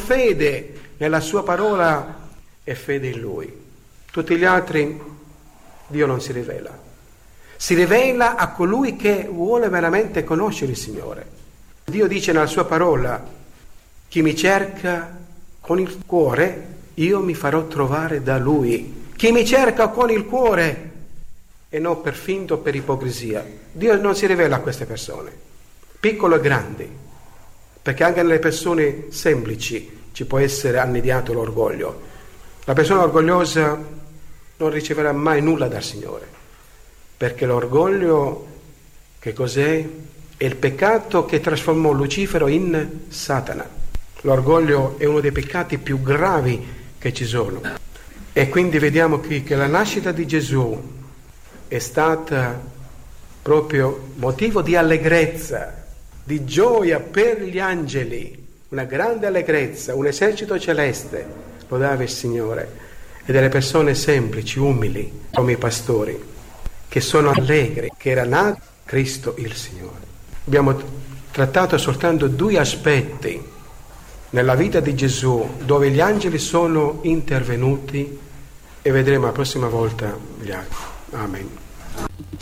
fede nella sua parola e fede in Lui. Tutti gli altri Dio non si rivela. Si rivela a colui che vuole veramente conoscere il Signore. Dio dice nella sua parola: chi mi cerca con il cuore, io mi farò trovare da Lui. Chi mi cerca con il cuore e non per finto, per ipocrisia. Dio non si rivela a queste persone, piccole e grandi, perché anche nelle persone semplici ci può essere annidato l'orgoglio. La persona orgogliosa non riceverà mai nulla dal Signore, perché l'orgoglio, che cos'è? È il peccato che trasformò Lucifero in Satana. L'orgoglio è uno dei peccati più gravi che ci sono. E quindi vediamo qui che la nascita di Gesù è stata proprio motivo di allegrezza, di gioia per gli angeli, una grande allegrezza, un esercito celeste lodava il Signore, e delle persone semplici, umili, come i pastori, che sono allegri, che era nato Cristo il Signore. Abbiamo trattato soltanto 2 aspetti nella vita di Gesù dove gli angeli sono intervenuti, e vedremo la prossima volta gli altri. Amen.